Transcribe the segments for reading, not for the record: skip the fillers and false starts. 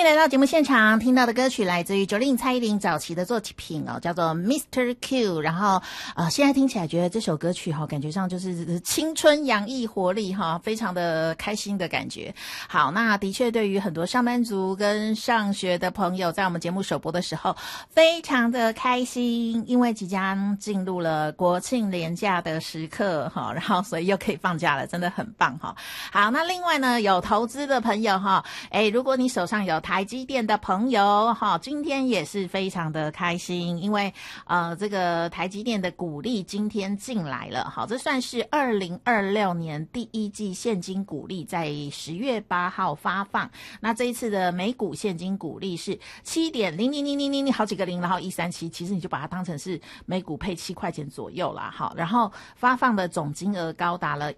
迎来到节目现场，听到的歌曲来自于Jolin蔡依林早期的作品哦，叫做 Mr. Q。然后现在听起来觉得这首歌曲感觉上就是青春洋溢活力非常的开心的感觉。好，那的确对于很多上班族跟上学的朋友，在我们节目首播的时候非常的开心，因为即将进入了国庆连假的时刻然后所以又可以放假了，真的很棒好，那另外呢，有投资的朋友如果你手上有台积电的朋友今天也是非常的开心，因为这个台积电的股利今天进来了这算是2026年第一季现金股利在10月8号发放。那这一次的每股现金股利是7.000000好几个零，然后137，其实你就把它当成是每股配7块钱左右啦。好，然后发放的总金额高达了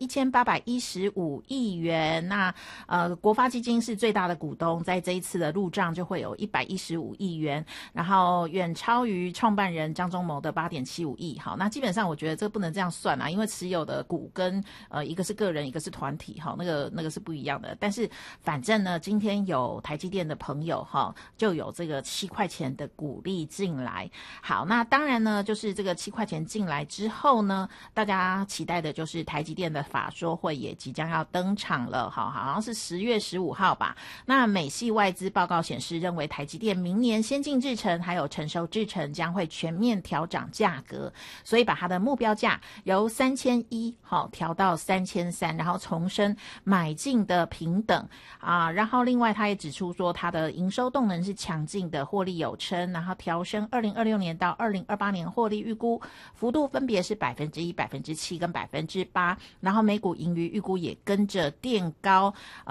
1815亿元。那国发基金是最大的股东，在这一次的入账就会有115亿元，然后远超于创办人张忠谋的8.75亿。好，那基本上我觉得这不能这样算因为持有的股跟一个是个人，一个是团体那个是不一样的。但是反正呢，今天有台积电的朋友就有这个7块钱的股利进来。好，那当然呢，就是这个7块钱进来之后呢，大家期待的就是台积电的法说会也即将要登场了。好像是10月15号吧。那美系外资报告显示，认为台积电明年先进制程还有成熟制程将会全面调涨价格，所以把它的目标价由3100调到3300，然后重申买进的平等然后另外他也指出说，它的营收动能是强劲的，获利有撑，然后调升2026年到2028年获利预估幅度分别是1%、7%跟8%，然后每股盈余预估也跟着垫高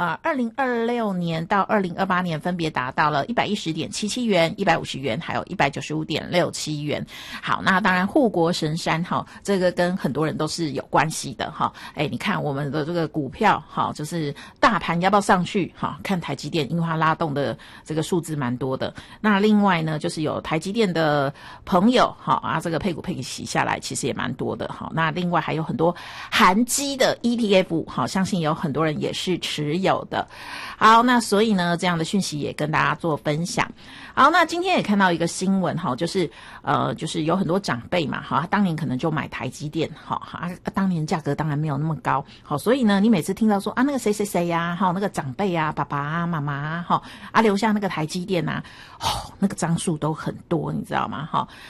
，2026年到2028年分别达到了110.77元、150元，还有195.67元。好，那当然护国神山这个跟很多人都是有关系的你看我们的这个股票就是大盘要不要上去看台积电，因为它拉动的这个数字蛮多的。那另外呢，就是有台积电的朋友这个配股配息下来其实也蛮多的那另外还有很多韩基的 ETF 相信有很多人也是持有的。好，那所以呢，这样的讯息也跟大家做分享。好，那今天也看到一个新闻就是有很多长辈嘛他当年可能就买台积电当年价格当然没有那么高所以呢，你每次听到说那个谁谁谁呀那个长辈爸爸妈妈留下那个台积电那个张数都很多，你知道吗